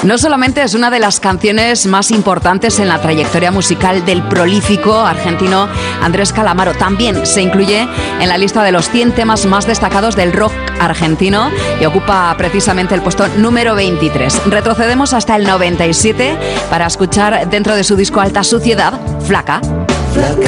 No solamente es una de las canciones más importantes en la trayectoria musical del prolífico argentino Andrés Calamaro, también se incluye en la lista de los 100 temas más destacados del rock argentino y ocupa precisamente el puesto número 23. Retrocedemos hasta el 97 para escuchar dentro de su disco Alta Suciedad, Flaca.